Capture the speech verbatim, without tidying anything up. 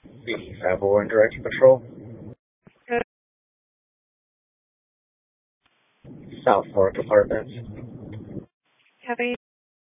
B D five oh one Director Patrol. South Fork Apartments. Copy.